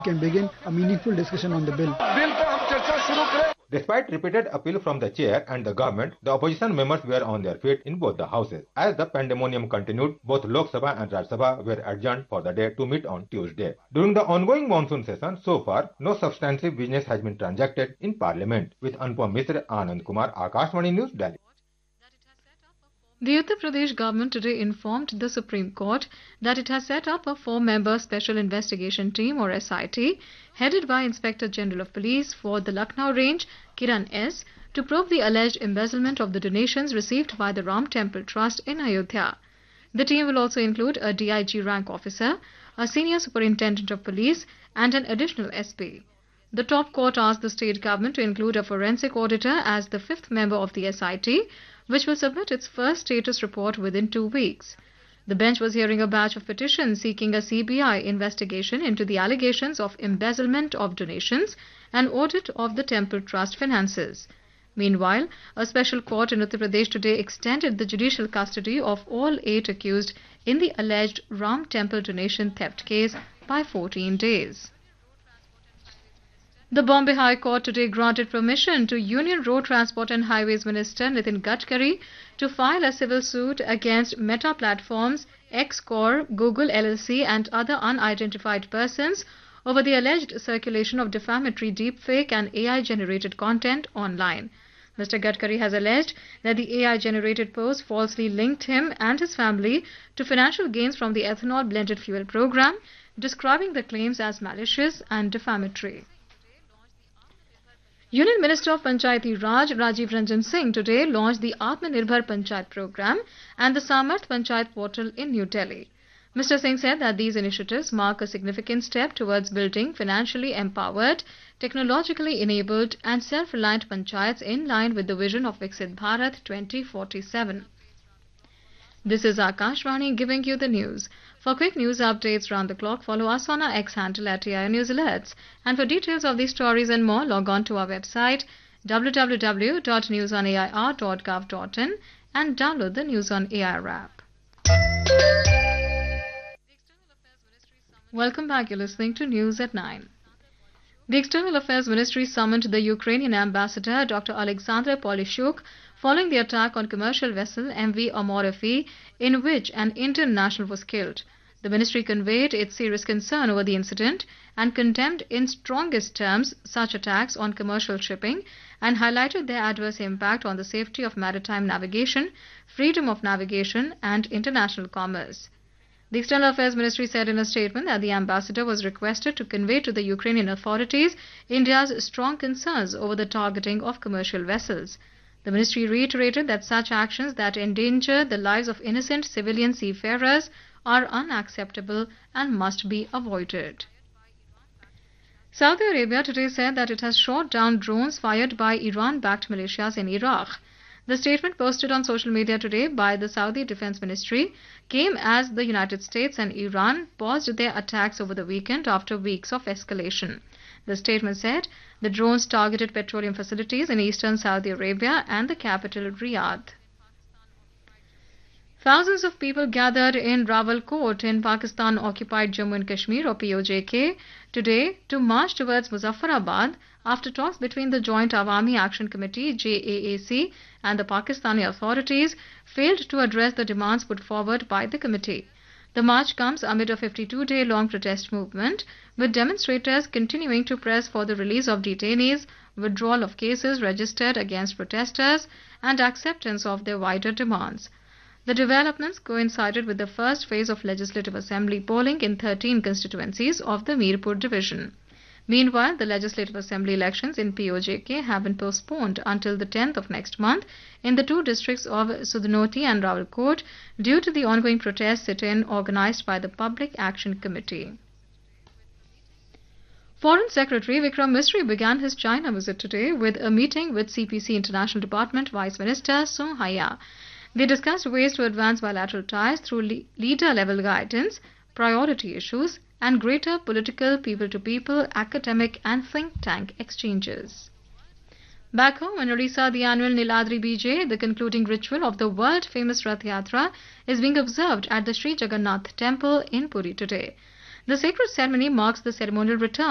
can begin a meaningful discussion on the bill. Despite repeated appeal from the chair and the government, the opposition members were on their feet in both the houses. As the pandemonium continued, both Lok Sabha and Rajya Sabha were adjourned for the day to meet on Tuesday. During the ongoing monsoon session, so far, no substantive business has been transacted in Parliament. With Anupam Mishra, Anand Kumar, Akashvani News, Delhi. The Uttar Pradesh government today informed the Supreme Court that it has set up a 4-member Special Investigation Team or SIT headed by Inspector General of Police for the Lucknow range, Kiran S., to probe the alleged embezzlement of the donations received by the Ram Temple Trust in Ayodhya. The team will also include a DIG rank officer, a senior superintendent of police and an additional SP. The top court asked the state government to include a forensic auditor as the 5th member of the SIT, which will submit its first status report within 2 weeks. The bench was hearing a batch of petitions seeking a CBI investigation into the allegations of embezzlement of donations and audit of the temple trust finances. Meanwhile, a special court in Uttar Pradesh today extended the judicial custody of all 8 accused in the alleged Ram Temple donation theft case by 14 days. The Bombay High Court today granted permission to Union Road Transport and Highways Minister Nitin Gadkari to file a civil suit against Meta Platforms, X-Core, Google LLC and other unidentified persons over the alleged circulation of defamatory deepfake and AI-generated content online. Mr. Gadkari has alleged that the AI-generated post falsely linked him and his family to financial gains from the ethanol blended fuel program, describing the claims as malicious and defamatory. Union Minister of Panchayati Raj Rajiv Ranjan Singh today launched the Atmanirbhar Panchayat program and the Samarth Panchayat portal in New Delhi. Mr. Singh said that these initiatives mark a significant step towards building financially empowered, technologically enabled and self-reliant panchayats in line with the vision of Viksit Bharat 2047. This is Akashvani giving you the news. For quick news updates round the clock, follow us on our X handle at AI News Alerts. And for details of these stories and more, log on to our website www.newsonair.gov.in and download the News on AI app. Welcome back. You're listening to News at 9. The External Affairs Ministry summoned the Ukrainian ambassador Dr. Alexander Polishuk following the attack on commercial vessel MV Amorefi, in which an Indian national was killed. The ministry conveyed its serious concern over the incident and condemned in strongest terms such attacks on commercial shipping and highlighted their adverse impact on the safety of maritime navigation, freedom of navigation and international commerce. The External Affairs Ministry said in a statement that the ambassador was requested to convey to the Ukrainian authorities India's strong concerns over the targeting of commercial vessels. The ministry reiterated that such actions that endanger the lives of innocent civilian seafarers are unacceptable and must be avoided. Saudi Arabia today said that it has shot down drones fired by Iran-backed militias in Iraq. The statement posted on social media today by the Saudi Defense Ministry came as the United States and Iran paused their attacks over the weekend after weeks of escalation. The statement said the drones targeted petroleum facilities in eastern Saudi Arabia and the capital Riyadh. Thousands of people gathered in Rawalkot in Pakistan-occupied Jammu and Kashmir or POJK today to march towards Muzaffarabad after talks between the Joint Awami Action Committee JAAC and the Pakistani authorities failed to address the demands put forward by the committee. The march comes amid a 52-day-long protest movement, with demonstrators continuing to press for the release of detainees, withdrawal of cases registered against protesters, and acceptance of their wider demands. The developments coincided with the first phase of Legislative Assembly polling in 13 constituencies of the Mirpur division. Meanwhile, the Legislative Assembly elections in POJK have been postponed until the 10th of next month in the 2 districts of Sudnoti and Rawalkot due to the ongoing protest sit-in organized by the Public Action Committee. Foreign Secretary Vikram Misri began his China visit today with a meeting with CPC International Department Vice Minister Sung Haya. They discussed ways to advance bilateral ties through leader-level guidance, priority issues, and greater political people-to-people, academic and think tank exchanges. Back home in Odisha, the annual Niladri Bijay, the concluding ritual of the world-famous Rath Yatra, is being observed at the Sri Jagannath Temple in Puri today. The sacred ceremony marks the ceremonial return